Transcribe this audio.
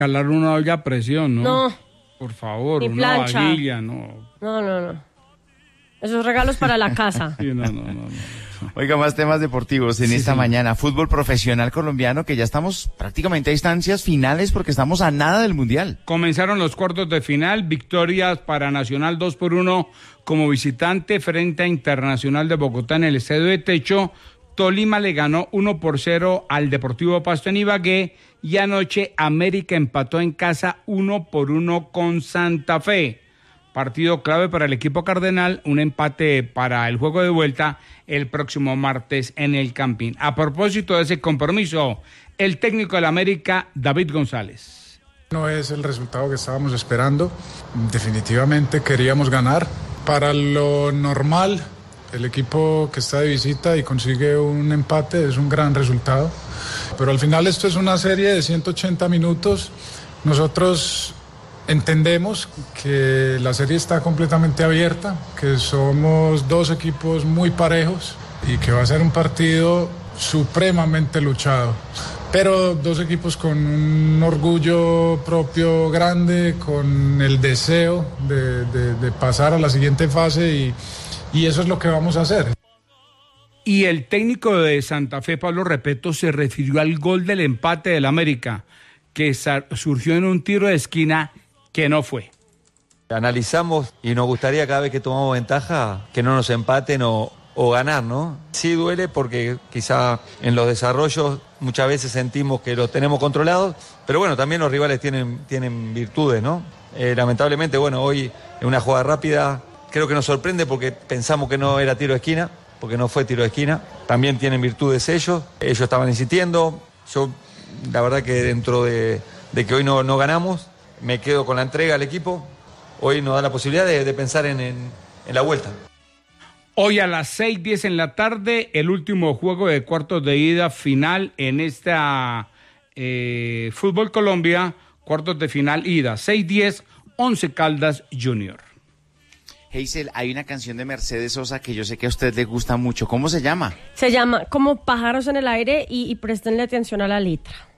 Calar una olla a presión, ¿no? No. Por favor, Ni una plancha. vajilla, no. No. Esos regalos para la casa. Sí, no. Oiga, más temas deportivos en esta mañana. Fútbol profesional colombiano, que ya estamos prácticamente a instancias finales porque estamos a nada del Mundial. Comenzaron los cuartos de final, victorias para Nacional 2-1 como visitante frente a Internacional de Bogotá en el Estadio de Techo. Tolima le ganó 1-0 al Deportivo Pasto en Ibagué y anoche América empató en casa 1-1 con Santa Fe. Partido clave para el equipo cardenal, un empate para el juego de vuelta el próximo martes en el Campín. A propósito de ese compromiso, el técnico del América, David González. No es el resultado que estábamos esperando, definitivamente queríamos ganar. Para lo normal, el equipo que está de visita y consigue un empate es un gran resultado, pero al final esto es una serie de 180 minutos. Nosotros entendemos que la serie está completamente abierta, que somos dos equipos muy parejos y que va a ser un partido supremamente luchado. Pero dos equipos con un orgullo propio grande, con el deseo de pasar a la siguiente fase y eso es lo que vamos a hacer. Y el técnico de Santa Fe, Pablo Repeto, se refirió al gol del empate del América, que surgió en un tiro de esquina que no fue. Analizamos y nos gustaría cada vez que tomamos ventaja que no nos empaten o ganar, ¿no? Sí duele porque quizá en los desarrollos muchas veces sentimos que los tenemos controlados, pero bueno, también los rivales tienen virtudes, ¿no? Lamentablemente, bueno, hoy en una jugada rápida creo que nos sorprende porque pensamos que no era tiro de esquina, porque no fue tiro de esquina. También tienen virtudes ellos estaban insistiendo. Yo, la verdad que dentro de que hoy no ganamos, me quedo con la entrega al equipo. Hoy nos da la posibilidad de pensar en la vuelta. Hoy a las 6:10 en la tarde, el último juego de cuartos de ida final en esta Fútbol Colombia, cuartos de final ida, 6:10, Once Caldas Junior. Hazel, hay una canción de Mercedes Sosa que yo sé que a usted le gusta mucho. ¿Cómo se llama? Se llama Como pájaros en el aire y préstenle atención a la letra.